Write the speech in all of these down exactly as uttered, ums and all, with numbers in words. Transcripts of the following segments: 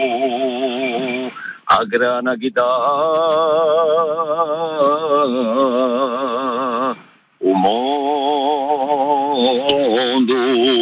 a grana che dà o mondo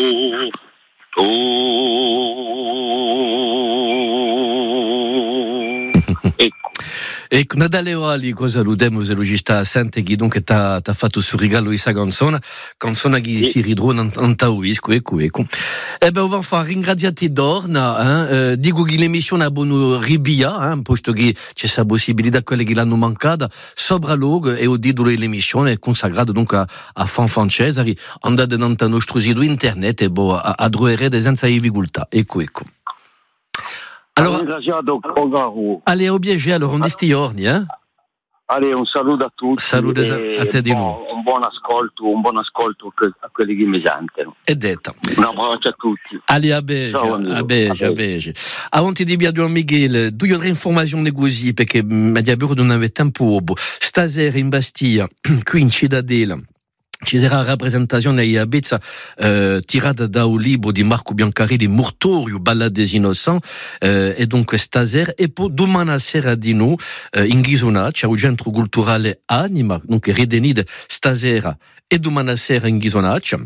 Ecco, Nadale Oali, cosa ludemo se logista sente che dunque t'ha fatto sul regalo questa canzone, canzone che si ridrona in tauisco, ecco, ecco. E beh, enfin, ringraziati d'orna, eh, dico che l'emissione è buono ribia, eh, posto che c'è la possibilità quelle che l'hanno mancata, sopra loro e ho detto l'emissione è consacrata donc a, a Fan Francesari, andate nel nostro sito internet e boh, a, a troverete senza difficoltà, ecco, ecco. Allora, allez, au biagé, alors on dit orni, eh? Allez, un saluto a tutti. Saluto a te di nuovo. Un buon ascolto, un buon ascolto a quelli che mi sentono. È detto. Un abbraccio a tutti. Allez, a beige, a beige, a beige. Avant di dire Don Miguel, tu hai informazioni così, perché mi diaburo non aveva tempo. Stasera in Bastia, qui in Cittadella, ci sarà una rappresentazione a Ibiza eh, tirata da un libro di Marco Biancarelli, Mortorio, Ballade des Innocents, eh, e dunque stasera, e poi domani sera di noi, eh, in Ghisonaccia, c'è un centro culturale Anima, dunque ridenite stasera e domani sera in Ghisonaccia.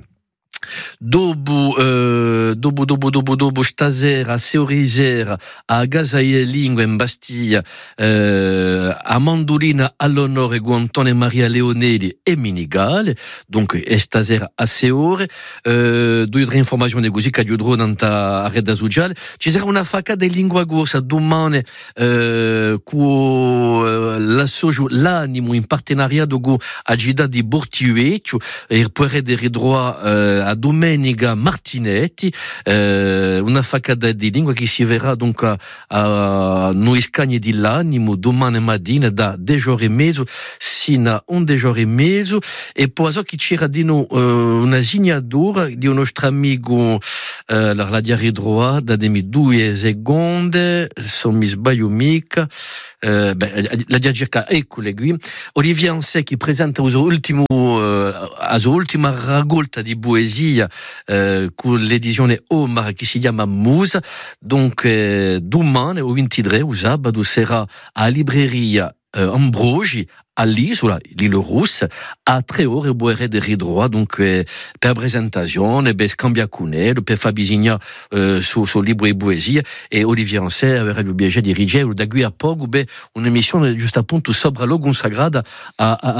Dopo, eh, dopo, dopo, dopo, dopo, stasera, a Seorisera, a Gazaie Lingua in Bastiglia, eh, a Mandolina all'onore Guantone Maria Leonelli e Minigale, donc, e stasera a Seore, eh, due o tre informazioni così che aiuteranno a rete sociale. Ci sarà una facca di lingua corsa domani, eh, con eh, l'associo l'animo in partenariato con la città di Bortiuecchio, e potrete ritrovare eh, a Domenica Martinetti, eh, una faccata di lingua che si verrà donc a, a noi scagni di l'animo domani mattina da due ore e mezzo sino a undici ore e mezzo, e poi so che c'era di noi eh, una signatura di un nostro amico, eh, la diaria droit da demi due secondi, se mi sbaglio mica, eh, beh, la diaria eccole qui, Olivier Ansè che presenta l'ultimo la sua ultima raccolta di poesia eh, con l'edizione Omar che si chiama Musa. Donc eh, domani o ventitré o sabato sarà a libreria eh, Ambrogi all'isola, l'Île Rousse, a tre ore boire de ridroit, donc eh, per presentazione, per scambia con elle, per far bisogna eh, su, su libro e poesia, e Olivier Ansè aveva il piacere di dirigere da qui a poco beh, un'emissione giusto appunto sopra lo consagrata a, a,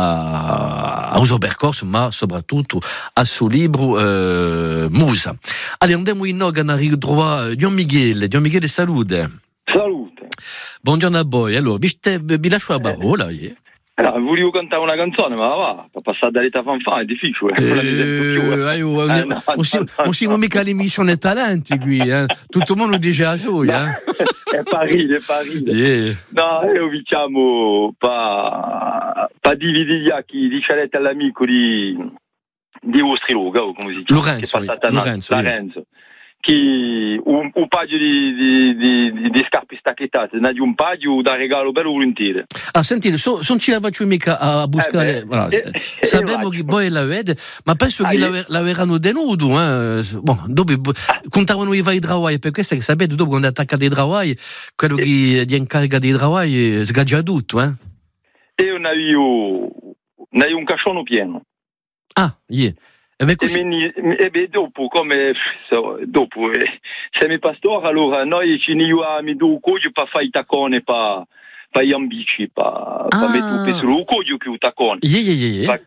a, a uso percorso, ma soprattutto a suo libro eh, Musa. Allora andiamo in Nogan a ridroit Don Miguel, Don Miguel salute. Salute. Buongiorno a voi. Allora, vi, vi lascio la parola. Eh. No, volevo cantare una canzone, ma va, per passare dall'età fanfare è difficile. Eh, non siamo mica l'emissione talenti qui, eh. Tutto il mondo dice la sua. Eh. È Parigi, è Parigi. Yeah. No, io diciamo, pa, pa dividere chi di Cialetta all'amico di, di Ostriloga, come si chiama? Lorenzo, che oui. Lorenzo, Lorenzo. Che un, un paio di, di, di, di, di scarpe stacchettate, ne di un paio da regalo bello volentieri. Ah, sentite, so, non ci la faccio mica a buscare, eh beh, voilà, eh, sappiamo eh, che voi la vede, ma penso ah, che io... l'avranno denudo, eh. Bon, dopo ah. contavano i vari travai, per questo che sapete, dopo quando attaccate i travai, quello eh. che di incarica dei travai sgaggia tutto, eh. Io ne avevo, ne avevo un cascione pieno. Ah, yeah. E beh, così... e, e beh, dopo, come so, dopo, eh, siamo pastori, allora noi ci andiamo do coglio per fare i tacconi, per per gli ambici, per ah. mettere sul coglio che un taccone. Yeah, yeah, yeah.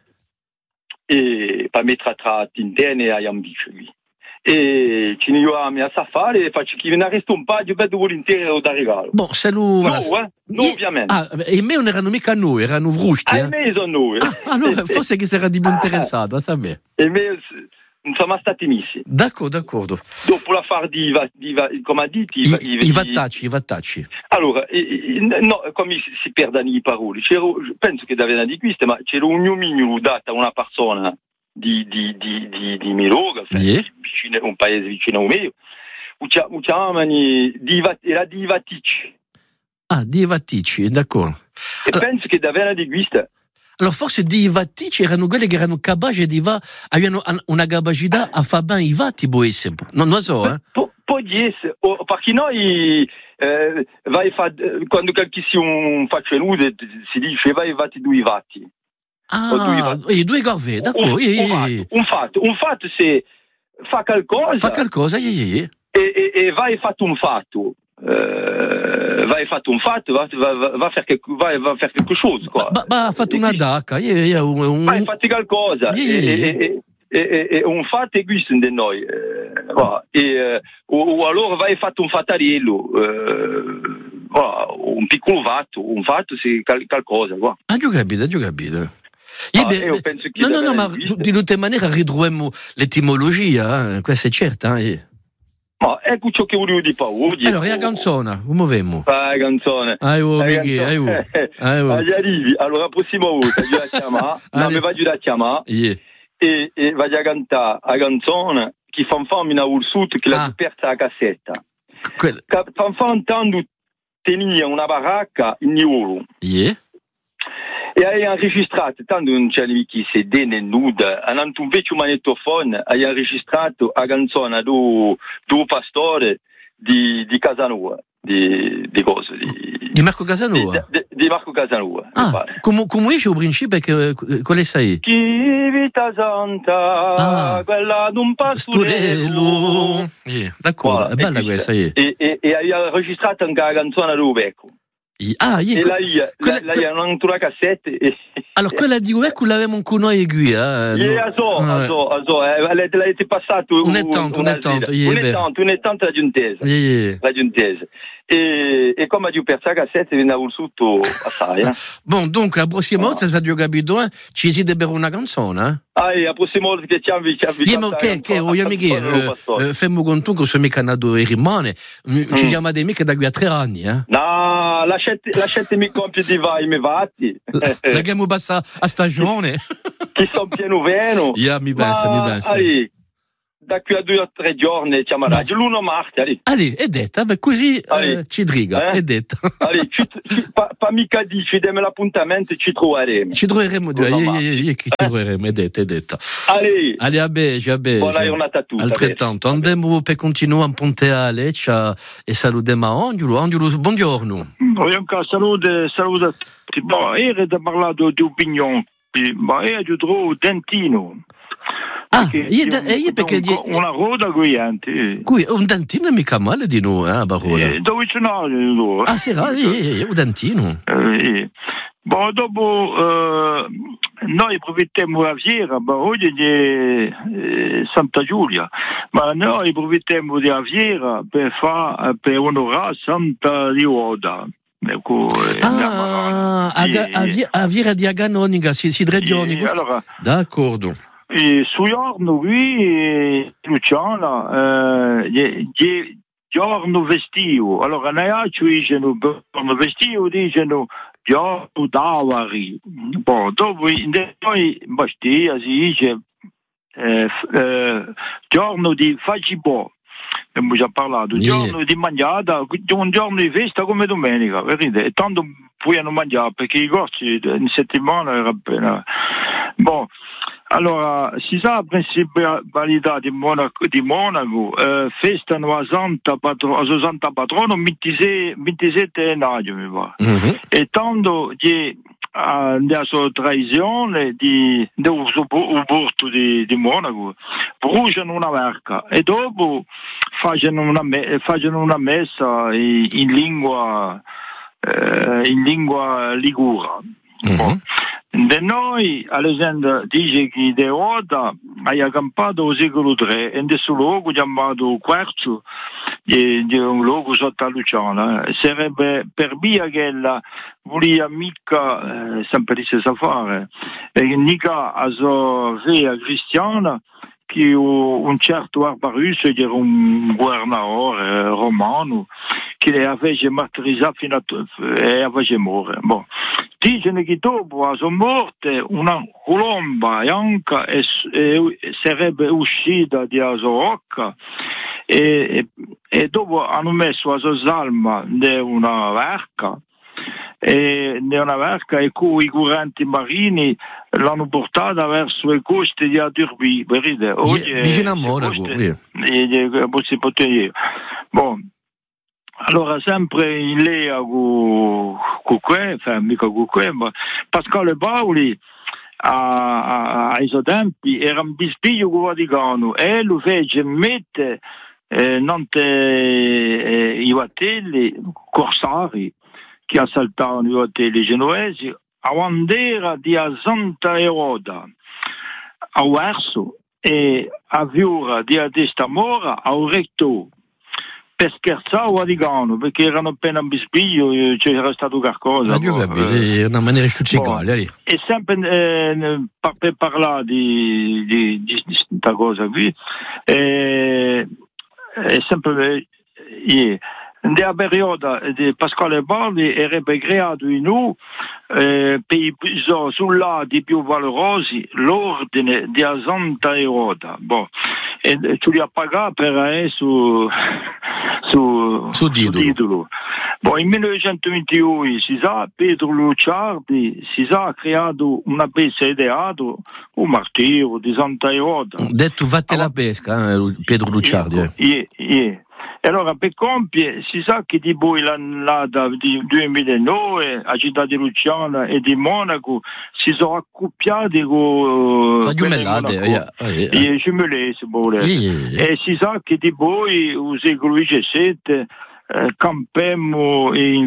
E per mettere tra tintene agli ambici lì. E ci andiamo a safare e faccio che ne resta un paio di volentieri da regalo. Bon, se lo... No, eh? No, ovviamente. Ah, e me non erano mica noi, erano frusti. Ah, eh? me sono noi. Ah, allora, forse che si era di più interessato, a sapere. E me non siamo stati messi. D'accordo, d'accordo. Dopo la far di, di, di come ha detto, i, i, i vattacci, i vattacci. Allora, eh, no, come si, si perdono le parole, c'ero, penso che da venire di questo, ma c'era un nomignolo dato a una persona di, di, di, di, di Meloga, yeah. vicino, un paese vicino a me, u chiamano era di Vaticci. Ah, di Vaticci, d'accordo. E allora, penso che da venire di questo. Allora forse di Vaticci erano quelli che erano capaci di va, avevano una capacità a fare bene i vatti, può essere. Non lo so, eh? Può, può dire, oh, perché noi eh, vai fa, quando si un faccia nude si dice vai fatti due vatti. Ah, due, due gorve, d'accordo. Un, un, fatto, un fatto, un fatto se fa qualcosa. Fa qualcosa, yeah, yeah. E, e, e vai fatto un fatto. Uh, vai fatto un fatto, va, va, va, a faire va, va a faire quelque chose, quoi. Ma, ma ha fatto una dacca, yeah, yeah, un, un... vai fatti qualcosa, yeah, yeah. E, e, e, e, e un fatto è questo di noi, eh, va. E, uh, o, o allora vai fatto un fattariello, uh, va, un piccolo fatto, un fatto è cal- qualcosa, va. Ah, giù capito, giù capito. Ah, beh, io penso che no, no, no, ma di tutte maniere ritroviamo l'etimologia, eh? Questa è certa, eh? Ma ecco ciò che volevo dire oggi. Allora, è la canzone, come vemo? Ah, la canzone. Ah, oh, Mighi, ah, oh. Ah, oh. Agli arrivi, allora la prossima volta io la chiamare, ma mi vai a chiamare yeah. e, e vai a cantare la canzone che fan famina al sud che l'ha ah. persa la cassetta. Quel... Fan fan tanto tenia una baracca in Niolo. Yeah. E hai registrato, tanto non c'è chi si dene nuda, hanno un vecchio magnetofono, hai registrato la canzone do, do pastore di, di Casanova, di, di cosa? Di, di Marco Casanova? Di, di, di Marco Casanova. Ah, come, come esce al principio, che, quale sai? Chi vita santa, ah, quella d'un pastorello. Yeah, d'accordo, voilà, è bella questa. Yeah. E, e, e hai registrato anche la canzone do Becco. Ah, e lei ha una cassetta e... allora quella di Uecco l'avevamo con noi qui eh? Yeah, so, ah, so, so, eh, l'avete passato un ettanto, un ettanto, yeah, un ettanto, un ettanto la giuntese, yeah. la giuntese. E, e come ha perso la cassetta viene al sotto assai. Eh? Bon, donc la prossima volta, se ho capito, ci si deve una canzone, eh? Ah, la prossima volta che ci avviciniamo. Io ma che, che, voglio mica, fermo con tu che sono mica nato e rimane, ci chiama dei mica da qui a tre anni, eh? No, lasciatemi compiti vai, mi vatti. La chiamo bassa a stagione. Che sono pieno veno. Yeah, mi pensa, mi pensa. Da qui a due o tre giorni ci amarà. L'uno marzo, allì. Allì, è detta, beh, così eh, ci driga, eh? È detta. Allì, ci, ci, pa, pa mica dici, dammi l'appuntamento, ci troveremo. Ci troveremo, due, io, io, io, ci troveremo, è detta, è detta. Allì. Allì, a beige, a beige. Buona giornata a tutti. Altrettanto, andiamo per continuare a Ponte a Leccia e salutiamo a Angelo. Angelo, buongiorno. Buongiorno, salute, salute a tutti. Bon, ieri ho parlato di opinione, ma io ho trovato Dentino. Ah, io, da, io perché un, una coda guiante. Qui un dentino è mica male di noi, eh, Barola. Eh, dove c'è no? Ah, sì, ah, eh, un dentino. Eh, bon, dopo eh, noi approfittiamo la fiera, ma oggi è eh, Santa Giulia, ma noi approfittiamo della fiera per fare per onorare Santa Rioda. Ecco, ah, a, a, a Viera di Aganonica, si, si dreggioni. Allora, d'accordo. E su giorno qui, Luciana, eh, giorno vestio. Allora, noi ci dicono giorno vestio, dicono giorno d'avari. Bon, dopo noi in Bastia si dice eh, eh, giorno di facibò. Abbiamo già parlato, un giorno yeah. di mangiata, un giorno di festa come domenica, vedete? E tanto puoi mangiare perché i corsi in settimana era appena. Bon, allora si sa la principalità di Monaco, di Monaco eh, festano a Santa Patro, a Santa Patrono ventisette gennaio mi pare. Mm-hmm. E tanto che nella sua tradizione di del porto di, di Monaco bruciano una verca e dopo fanno una, me, fanno una messa in, in lingua eh, in lingua ligura. Mm-hmm. Da noi, ad esempio, dice che De Oda ha accampato nel secolo tre e in questo luogo chiamato Quercio, di, di un luogo sotto a Luciana. Sarebbe per via che la voleva mica, eh, sempre di stessa fare, e mica a sua figlia cristiana, che un certo Arbarus, che era un governatore romano, che le aveva martirizzato fino a e aveva morto. Bon. Dicono che dopo la sua morte una colomba bianca e, e, sarebbe uscita dalla sua occa e, e, e dopo hanno messo la sua salma in una verca e nella barca e con i curanti marini l'hanno portata verso le coste di Adurbi, oggi vicino a Monaco, si poteva. Bon. Allora sempre in Lea con que, enfin mica con que, ma Pasquale Paoli a, a, ai suoi tempi era un bispiglio con Vaticano e lo fece mettere eh, non te, eh, i vatelli corsari che assaltavano i vatelli genovesi a bandera di Santa Eroda a Verso e a Viura di Adestamora a Recto per scherzare o Vaticano perché erano appena un bispiglio c'era stato qualcosa è una maniera stuzzicale e sempre eh, per parlare di, di, di, di questa cosa qui eh, è sempre eh, nella periodo di Pasquale Paoli era creato in U eh, per i soldati più valorosi l'ordine di Santa Eroda bon. E ci li ha pagato per essere su su, su titolo. Bon, in millenovecentoventidue si sa Pedro Luciardi si sa ha creato una pesca ideato un martirio di Santa Eroda detto vatte la pesca eh, Pedro Luciardi ecco, yeah, yeah. E allora per compiere si sa che di poi l'annata di duemilanove a Città di Luciana e di Monaco si sono accoppiati con la giumellate e giumelè si vuole e si sa che di poi nel secolo diciassette eh, campemmo in,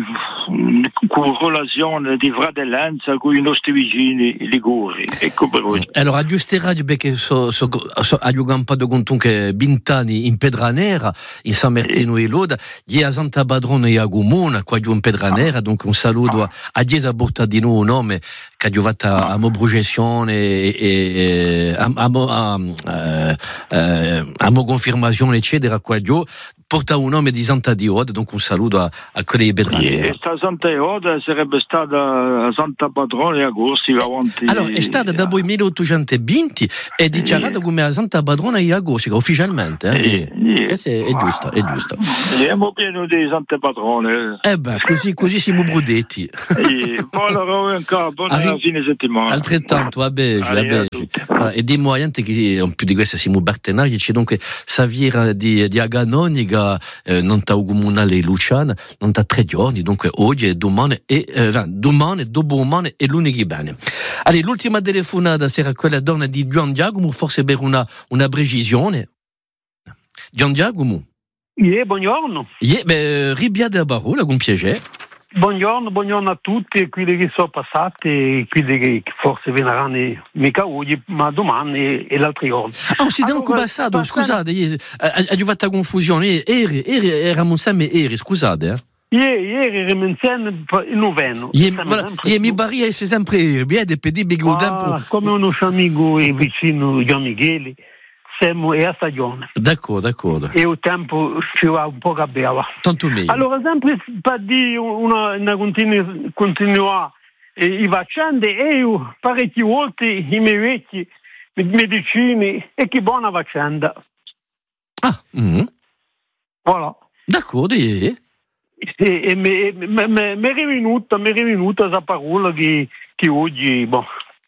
con relazione di fratellanza con i nostri vicini liguri ecco per oggi. Allora aggiusterà perché so, so, so, abbiamo un po' di conto che vent'anni in Pedranera in San Martino e, e Loda gli a Santa Padrona e a Gumona qua giù in Pedranera ah. Donc un saluto ah. a Chiesa porta di noi un nome che ha giovato a, a mo projezione e, e a, a, a, a, a, a mo confermazione eccetera qua giù porta un nome di Santa Dioda, donc un saluto a, a quelli di Pedranera. E sta Santa Dioda sarebbe stata Santa Padrona a Agossi avanti. Allora è stata da poi milleottocentoventi e dichiarata come a Santa Padrona di Agossi ufficialmente eh? E, e se, è giusto, è giusto. Siamo pieni di Sante Padrone. Eh beh, così, così siamo brudetti. E buona buona fine settimana. Altrettanto, a Bege, a Bege. Allora, e di moyente che un più di questa siamo partenari, c'è dunque Saviera di, di Aganonica Eh, non ta comunale Luciana non ta tre giorni dunque oggi e domani e eh, domani dopodomani e lunedì bene. Allora l'ultima telefonata sarà quella donna di Gian Giacomo forse per una, una precisione. Gian Giacomo yeah, buongiorno yeah, beh, ribiade a Barola con piacere. Buongiorno, buongiorno a tutti, quelli che sono passati, quelli che forse verranno mica oggi, ma domani e l'altro giorno. Ah, si allora, è passato, passare... scusate, ho fatto confusione, ieri, ieri eravamo sempre ieri, scusate. Eh. Ieri, ieri eravamo insieme in novembre. Ieri mi barriere sempre ieri, vedi, per dire che il tempo... Come un nostro amico e vicino Gian Michele. Siamo a stagione. D'accordo, d'accordo. E il tempo ci va un po' cambiava. Tanto meglio. Allora, sempre per dire una, una continu- continuare eh, i vaccini, e io parecchie volte i miei vecchi medicini e che buona vaccenda. Ah, mm-hmm. Voilà. D'accordo, e e mi è rivenuta, mi è rivenuta questa parola che, che oggi, boh,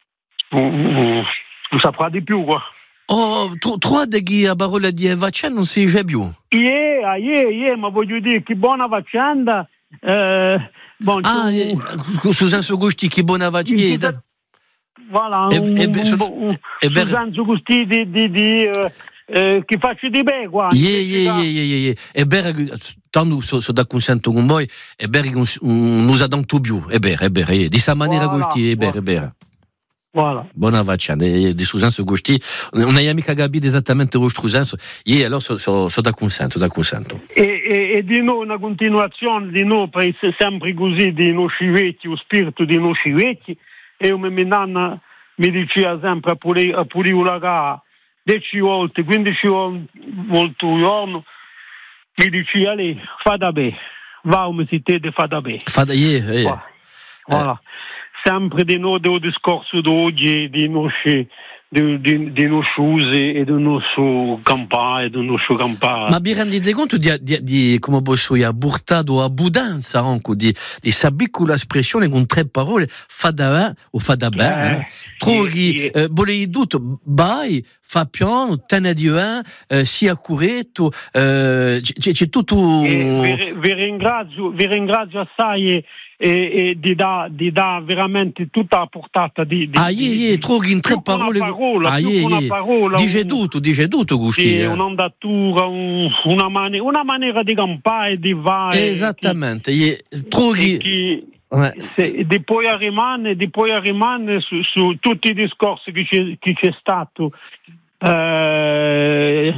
non saprà di più, qua. Oh, trovate che a parola di vaccino non si dice più? Yeah, yeah, yeah, ma voglio dire che buona vaccenda. Eh, bon, ah, tu... su senso gusti che buona vaccenda. Voilà, e, un, e, un, so, un, e, su senso gusti di, di, di eh, eh, che faccio di bene, qua. Yeah, yeah, yeah, yeah, yeah. E bene, tanto sono so da consento con voi, e bene che non usa tanto più, è vero, è vero, di questa maniera voilà, gusti, è vero, è vero. Voilà. Buona vaccina, di Susanso Gusti, non hai mica capito esattamente lo Susanso, e allora sono so, so da consento, da consento. E, e, e di noi una continuazione di noi, perché sempre così, di nostri vecchi, lo spirito di nostri vecchi, e io mi nanna mi diceva sempre a pulire, a pulire la gara, dieci volte, quindici volte al giorno, mi diceva lei, fa da bene, va come si te fa da bene. Fa da bene, yeah. Voilà. Eh. Sempre di noi del discorso d'oggi, di nostri di, di, di nostre e del nostro campà e del nostro campà. Ma vi rendete conto di, di, di come posso dire, burtato abbondanza anche di, di questa piccola espressione con tre parole, fa da o fa da bene, eh, trovi, eh, volevi tutto, vai, fa piano, tene di un, eh, sia curetto, eh, c'è, c'è tutto. Vi, vi ringrazio, vi ringrazio assai. E, e di dà di dà veramente tutta la portata di, di ah ie ie trovi in tre parole parola, ah, più ie, una ie. parola dice un, tutto dice tutto Gusti sì, eh. un'ondatura un, una, mani, una maniera di campare di vai esattamente ie, trovi chi, se, di poi rimane di poi rimane su, su tutti i discorsi che c'è, che c'è stato eh,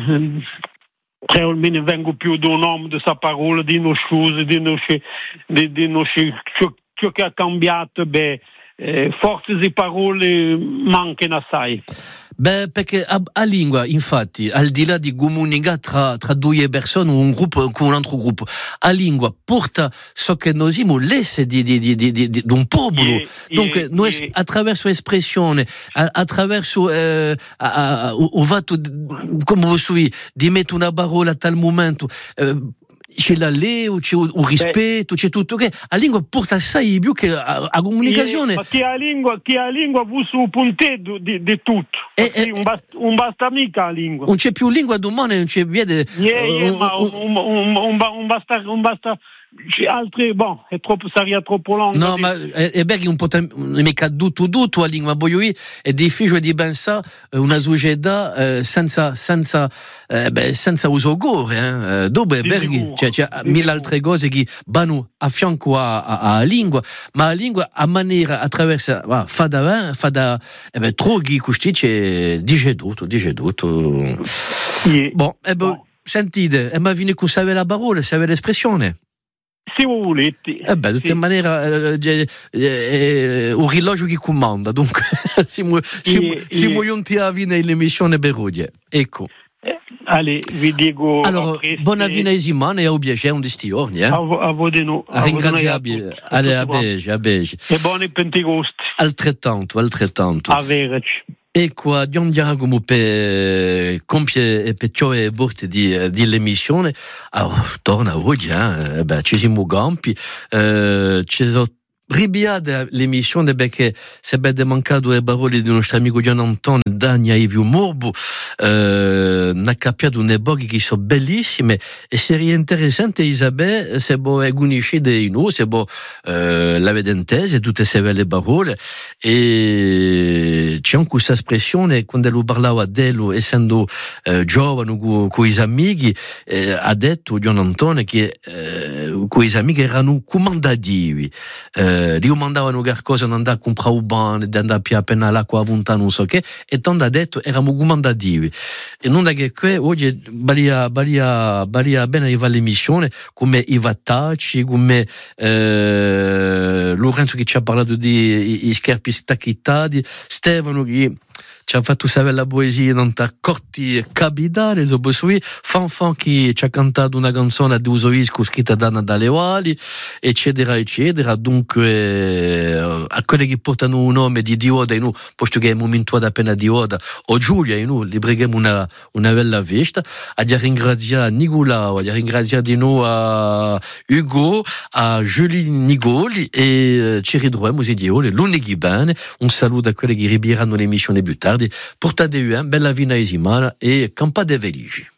Io almeno vengo più da un uomo di questa parola, di non scuse, di non di, di non ciò, ciò che ha cambiato, beh, eh, forse di parole mancano assai. Beh, perché a, a lingua, infatti, al di là di comunicare tra, tra due persone, un gruppo con un altro gruppo, a lingua porta ciò che noi siamo l'esse di, di, di, di, di, di un popolo. Yeah, Donc, yeah, noi, yeah. attraverso l'espressione, a, attraverso eh, a, a, o, o fatto, come posso dire, di mettere una parola a tal momento, eh, c'è la lei, c'è il rispetto, c'è tutto che la lingua porta assai più che a, a comunicazione. Ma chi ha lingua, chi ha lingua va su punteggio di, di tutto. E, e, un, bast, un basta mica la lingua. Non c'è più lingua domani, non c'è vede. Yeah, yeah, uh, ma un, un, un, un, un basta, un basta. Altri, bon, è troppo, sarebbe troppo lungo. No, ma è, è perché un po' mica tutto tutto la lingua, voglio dire, è difficile di pensare una società eh, senza senza eh, beh, senza uso gore, eh. Dove perché c'è, c'è mille altre cose che vanno a fianco alla lingua, ma la lingua a maniera attraverso va, fa da fa da eh beh, trovi questi c'è dice tutto, dice tutto. Yeah. Bon, eh beh, bon. Sentite, e ma viene con sapere la parola, sapere l'espressione. Se volete. Eh beh, di tutte sì. maniera eh, eh, eh, un orologio che comanda, dunque siamo, siamo, e, siamo e... giunti a fine dell'emissione Beruglie. Ecco. Eh, allez, vi dico allora, buona vinesima e a piacere un di sti giorni, eh? A, a voi di noi. A ringraziabile. Allez, a bege, a bege. E buoni Pentecoste. Altrettanto, altrettanto. A verci. Ecco, andiamo già come per compiere e per ciò borte di, di l'emissione. Allora, torna oggi, eh? Beh, ci siamo campi, eh, ci sono ribiata l'emissione perché se è mancato le parole di nostro amico Gian Anton Dagna e Vio Morbo, eh, ne ha capiato une boghe che sono bellissime e seria interessante Isabelle se può conoscere di noi, se può eh, la vedentese tutte queste belle parole e c'è anche questa espressione quando lui parlava dello essendo eh, giovane con, con i amici eh, ha detto Gian Anton che eh, con i amici erano comandativi eh, li mandavano qualcosa di andare a comprare un ban, di andare più appena l'acqua a vent'anni, non so che, e tanto ha detto eravamo comandativi. E non è che qui oggi balia, balia, balia bene va l'emissione, come i Vattacci, come eh, Lorenzo che ci ha parlato di i scherpi stacchettati, Stefano che ci ha fatto sapere la poesia in una corti capitale, so posso Fanfan che ci ha cantato una canzone di uso isco scritta da Natale Wali, eccetera, eccetera. Dunque, eh, a quelli che portano un nome di Dioda, e noi, posto che è un momento appena Dioda, o Giulia, e noi li preghiamo una, una bella festa. A ringraziare Nicolau, a ringraziare di noi a Ugo, a Julie Nigoli, e ci ritroviamo di Diole, lunedì bene. Un saluto a quelli che ribiranno l'emissione più tardi. Portate un bella vina esimana e campa de veligi.